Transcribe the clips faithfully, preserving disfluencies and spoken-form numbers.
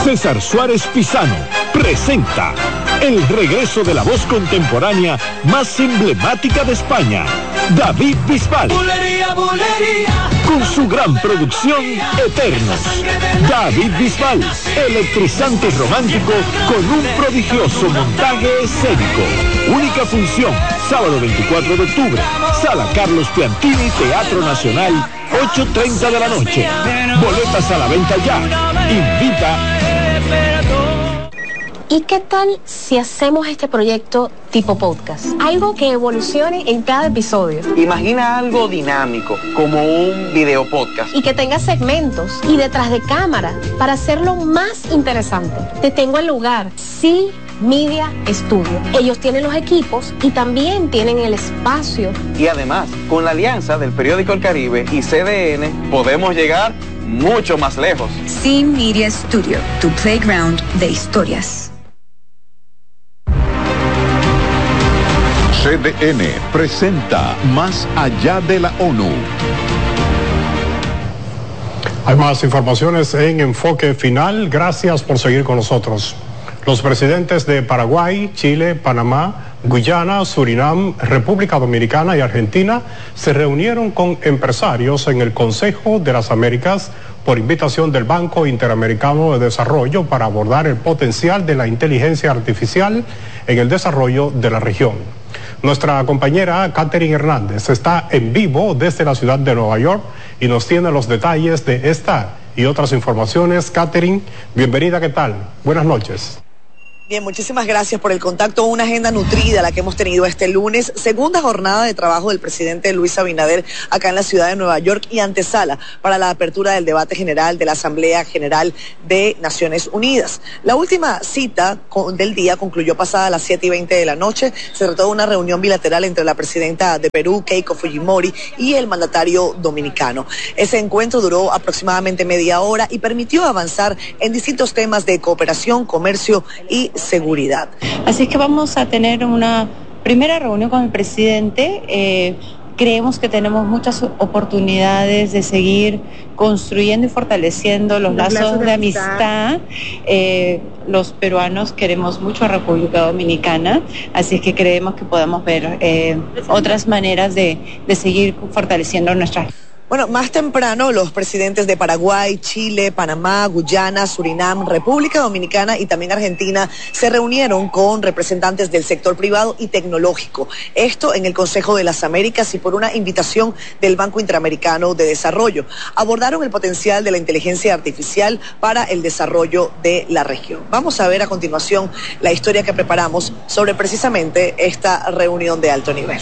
César Suárez Pisano presenta el regreso de la voz contemporánea más emblemática de España, David Bisbal. Bulería, bulería, con su gran producción Eternos. David Bisbal, electrizante y romántico con un prodigioso montaje escénico. Única función, sábado veinticuatro de octubre, Sala Carlos Piantini, Teatro Nacional, ocho y treinta de la noche. Boletas a la venta ya. Invita. ¿Y qué tal si hacemos este proyecto tipo podcast? Algo que evolucione en cada episodio. Imagina algo dinámico, como un video podcast. Y que tenga segmentos y detrás de cámara para hacerlo más interesante. Te tengo el lugar. Sí. Media Studio. Ellos tienen los equipos y también tienen el espacio. Y además, con la alianza del periódico El Caribe y C D N, podemos llegar mucho más lejos. Sí Media Studio, tu playground de historias. C D N presenta Más allá de la ONU. Hay más informaciones en Enfoque Final. Gracias por seguir con nosotros. Los presidentes de Paraguay, Chile, Panamá, Guyana, Surinam, República Dominicana y Argentina se reunieron con empresarios en el Consejo de las Américas por invitación del Banco Interamericano de Desarrollo para abordar el potencial de la inteligencia artificial en el desarrollo de la región. Nuestra compañera Catherine Hernández está en vivo desde la ciudad de Nueva York y nos tiene los detalles de esta y otras informaciones. Catherine, bienvenida, ¿qué tal? Buenas noches. Bien, muchísimas gracias por el contacto. Una agenda nutrida la que hemos tenido este lunes, segunda jornada de trabajo del presidente Luis Abinader acá en la ciudad de Nueva York y antesala para la apertura del debate general de la Asamblea General de Naciones Unidas. La última cita del día concluyó pasada a las siete y veinte de la noche. Se trató de una reunión bilateral entre la presidenta de Perú, Keiko Fujimori, y el mandatario dominicano. Ese encuentro duró aproximadamente media hora y permitió avanzar en distintos temas de cooperación, comercio y seguridad. Así que vamos a tener una primera reunión con el presidente. Eh, creemos que tenemos muchas oportunidades de seguir construyendo y fortaleciendo los lazos, lazos de, de amistad. Eh, los peruanos queremos mucho a República Dominicana, así que creemos que podemos ver eh, otras maneras de, de seguir fortaleciendo nuestras. Bueno, más temprano los presidentes de Paraguay, Chile, Panamá, Guyana, Surinam, República Dominicana y también Argentina se reunieron con representantes del sector privado y tecnológico. Esto en el Consejo de las Américas y por una invitación del Banco Interamericano de Desarrollo. Abordaron el potencial de la inteligencia artificial para el desarrollo de la región. Vamos a ver a continuación la historia que preparamos sobre precisamente esta reunión de alto nivel.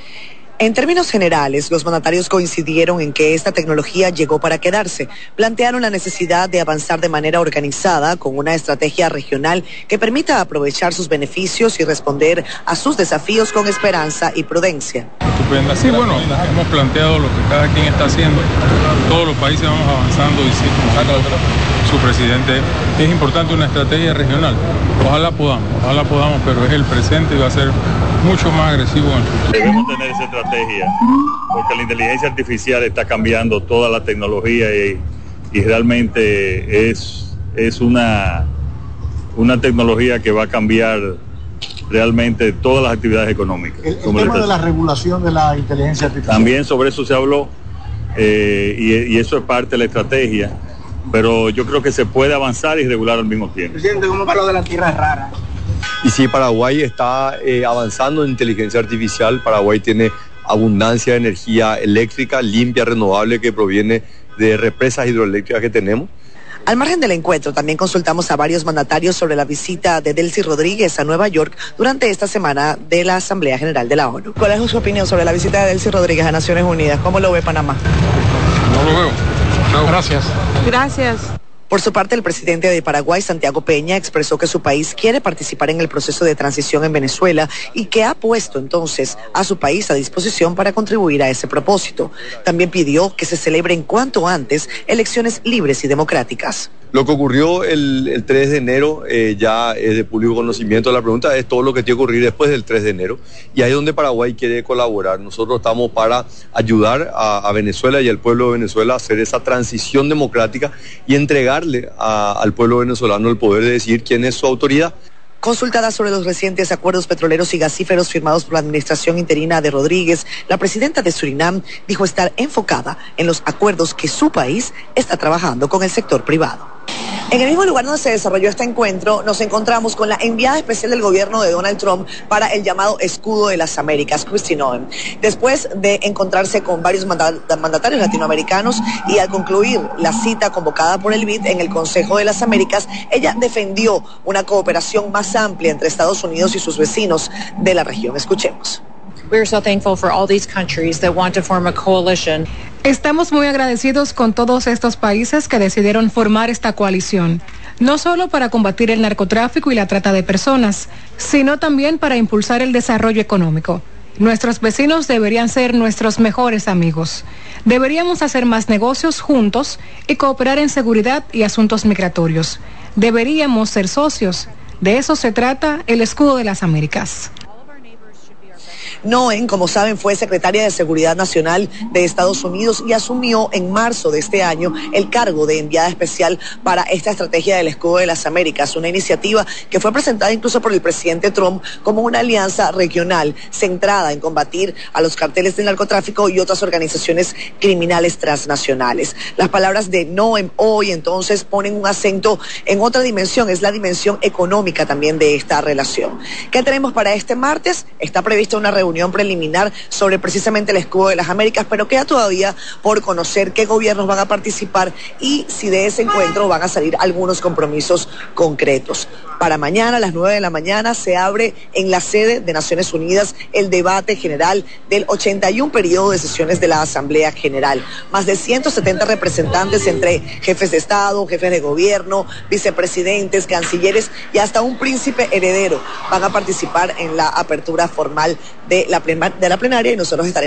En términos generales, los mandatarios coincidieron en que esta tecnología llegó para quedarse. Plantearon la necesidad de avanzar de manera organizada con una estrategia regional que permita aprovechar sus beneficios y responder a sus desafíos con esperanza y prudencia. Estupenda. Sí, bueno, hemos planteado lo que cada quien está haciendo. Todos los países vamos avanzando y sí, como su presidente, es importante una estrategia regional. Ojalá podamos, ojalá podamos, pero es el presente y va a ser mucho más agresivo en el futuro. Debemos tener esa estrategia, porque la inteligencia artificial está cambiando toda la tecnología y, y realmente es, es una, una tecnología que va a cambiar realmente todas las actividades económicas. El, el tema de la regulación de la inteligencia artificial. También sobre eso se habló eh, y, y eso es parte de la estrategia, pero yo creo que se puede avanzar y regular al mismo tiempo. Presidente, ¿cómo va lo de las tierras raras? Y sí, Paraguay está eh, avanzando en inteligencia artificial. Paraguay tiene abundancia de energía eléctrica, limpia, renovable, que proviene de represas hidroeléctricas que tenemos. Al margen del encuentro, también consultamos a varios mandatarios sobre la visita de Delcy Rodríguez a Nueva York durante esta semana de la Asamblea General de la ONU. ¿Cuál es su opinión sobre la visita de Delcy Rodríguez a Naciones Unidas? ¿Cómo lo ve Panamá? No lo veo. No, gracias. Gracias. Por su parte, el presidente de Paraguay, Santiago Peña, expresó que su país quiere participar en el proceso de transición en Venezuela y que ha puesto entonces a su país a disposición para contribuir a ese propósito. También pidió que se celebren cuanto antes elecciones libres y democráticas. Lo que ocurrió el, el tres de enero eh, ya es de público conocimiento. La pregunta es todo lo que tiene que ocurrir después del tres de enero. Y ahí es donde Paraguay quiere colaborar. Nosotros estamos para ayudar a, a Venezuela y al pueblo de Venezuela a hacer esa transición democrática y entregarle a, al pueblo venezolano el poder de decidir quién es su autoridad. Consultada sobre los recientes acuerdos petroleros y gasíferos firmados por la administración interina de Rodríguez, la presidenta de Surinam dijo estar enfocada en los acuerdos que su país está trabajando con el sector privado. En el mismo lugar donde se desarrolló este encuentro, nos encontramos con la enviada especial del gobierno de Donald Trump para el llamado Escudo de las Américas, Kristi Noem. Después de encontrarse con varios mandatarios latinoamericanos y al concluir la cita convocada por el B I D en el Consejo de las Américas, ella defendió una cooperación más amplia entre Estados Unidos y sus vecinos de la región. Escuchemos. We're so thankful for all these countries that want to form a coalition. Estamos muy agradecidos con todos estos países que decidieron formar esta coalición, no solo para combatir el narcotráfico y la trata de personas, sino también para impulsar el desarrollo económico. Nuestros vecinos deberían ser nuestros mejores amigos. Deberíamos hacer más negocios juntos y cooperar en seguridad y asuntos migratorios. Deberíamos ser socios. De eso se trata el Escudo de las Américas. Noem, como saben, fue secretaria de Seguridad Nacional de Estados Unidos y asumió en marzo de este año el cargo de enviada especial para esta estrategia del Escudo de las Américas, una iniciativa que fue presentada incluso por el presidente Trump como una alianza regional centrada en combatir a los carteles del narcotráfico y otras organizaciones criminales transnacionales. Las palabras de Noem hoy entonces ponen un acento en otra dimensión, es la dimensión económica también de esta relación. ¿Qué tenemos para este martes? Está prevista una reunión preliminar sobre precisamente el Escudo de las Américas, pero queda todavía por conocer qué gobiernos van a participar y si de ese encuentro van a salir algunos compromisos concretos. Para mañana a las nueve de la mañana se abre en la sede de Naciones Unidas el debate general del ochenta y uno periodo de sesiones de la Asamblea General. Más de ciento setenta representantes entre jefes de Estado, jefes de gobierno, vicepresidentes, cancilleres y hasta un príncipe heredero van a participar en la apertura formal de la, de la plenaria y nosotros estaremos